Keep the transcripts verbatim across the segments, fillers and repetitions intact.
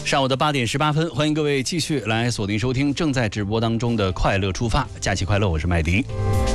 上午的八点十八分，欢迎各位继续来锁定收听正在直播当中的快乐出发，假期快乐，我是麦迪。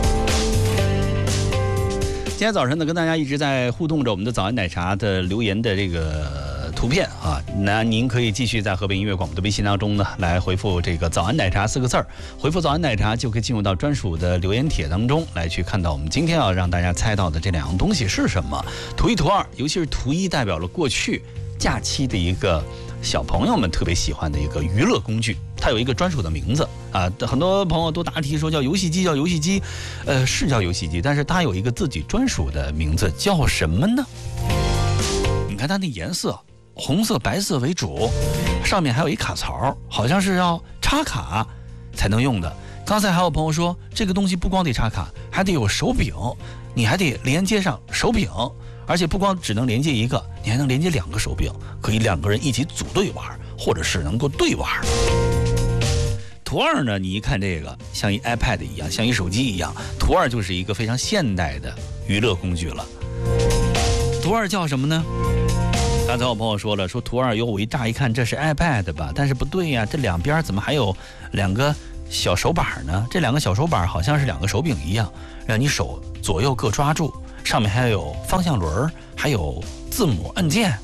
今天早晨呢，跟大家一直在互动着我们的早安奶茶的留言的这个图片啊，那您可以继续在河北音乐广播的微信当中呢，来回复这个早安奶茶四个字儿，回复早安奶茶就可以进入到专属的留言帖当中来去看到我们今天要让大家猜到的这两样东西是什么。图一图二，尤其是图一代表了过去假期的一个小朋友们特别喜欢的一个娱乐工具，它有一个专属的名字啊，很多朋友都答题说叫游戏机，叫游戏机，呃，是叫游戏机，但是它有一个自己专属的名字，叫什么呢？你看它的颜色，红色、白色为主，上面还有一卡槽，好像是要插卡才能用的。刚才还有朋友说，这个东西不光得插卡，还得有手柄，你还得连接上手柄。而且不光只能连接一个，你还能连接两个手柄，可以两个人一起组队玩，或者是能够对玩。图二呢，你一看这个像一 iPad 一样，像一手机一样，图二就是一个非常现代的娱乐工具了。图二叫什么呢？刚才我朋友说了，说图二有，我一乍一看这是 iPad 吧，但是不对呀，这两边怎么还有两个小手板呢？这两个小手板好像是两个手柄一样，让你手左右各抓住。上面还有方向轮，还有字母按键，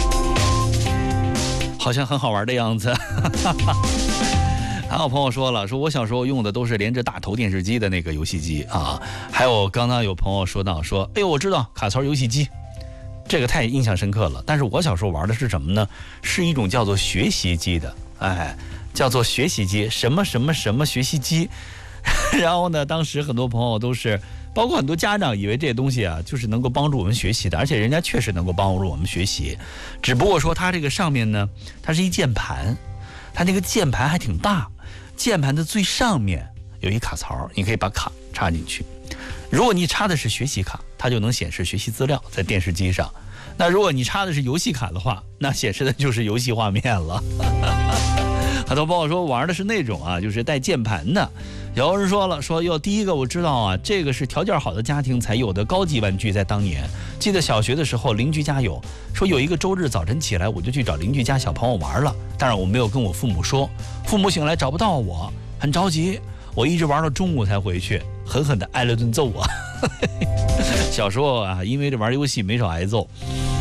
好像很好玩的样子。还有朋友说了，说我小时候用的都是连着大头电视机的那个游戏机啊。还有刚刚有朋友说到说，哎呦，我知道卡槽游戏机，这个太印象深刻了。但是我小时候玩的是什么呢？是一种叫做学习机的，哎，叫做学习机，什么什么什么学习机。然后呢，当时很多朋友都是，包括很多家长以为这些东西啊，就是能够帮助我们学习的，而且人家确实能够帮助我们学习。只不过说它这个上面呢，它是一键盘，它那个键盘还挺大，键盘的最上面有一卡槽，你可以把卡插进去。如果你插的是学习卡，它就能显示学习资料在电视机上。那如果你插的是游戏卡的话，那显示的就是游戏画面了。很多朋友说玩的是那种啊，就是带键盘的。有人说了，说哟，第一个我知道啊，这个是条件好的家庭才有的高级玩具，在当年，记得小学的时候，邻居家有，说有一个周日早晨起来，我就去找邻居家小朋友玩了。当然我没有跟我父母说，父母醒来找不到我，很着急，我一直玩到中午才回去，狠狠的挨了顿揍啊。小时候啊，因为这玩游戏没少挨揍。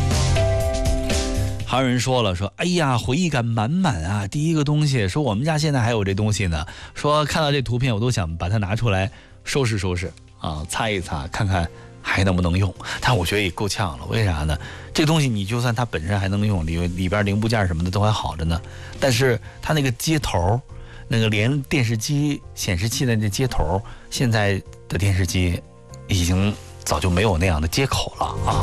还有人说了，说哎呀，回忆感满满啊！第一个东西，说我们家现在还有这东西呢。说看到这图片，我都想把它拿出来收拾收拾啊，擦一擦，看看还能不能用。但我觉得也够呛了，为啥呢？这个东西你就算它本身还能用，里里边零部件什么的都还好着呢。但是它那个接头，那个连电视机显示器的那接头，现在的电视机已经早就没有那样的接口了啊。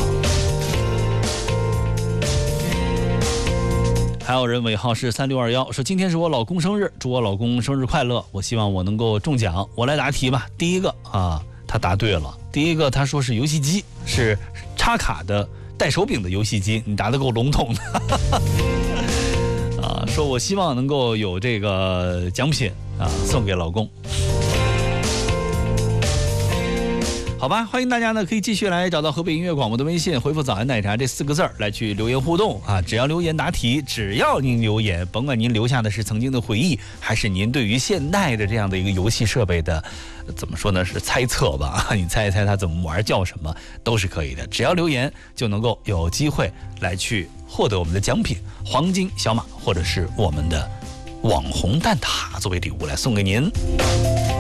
还有人尾号是三六二一，说今天是我老公生日，祝我老公生日快乐，我希望我能够中奖。我来答题吧。第一个啊，他答对了。第一个他说是游戏机，是插卡的带手柄的游戏机，你答得够笼统的。啊，说我希望能够有这个奖品啊送给老公。好吧，欢迎大家呢可以继续来找到河北音乐广播的微信，回复早安奶茶这四个字儿来去留言互动啊！只要留言答题，只要您留言，甭管您留下的是曾经的回忆，还是您对于现代的这样的一个游戏设备的怎么说呢，是猜测吧？你猜一猜它怎么玩，叫什么都是可以的，只要留言就能够有机会来去获得我们的奖品黄金小马，或者是我们的网红蛋挞作为礼物来送给您。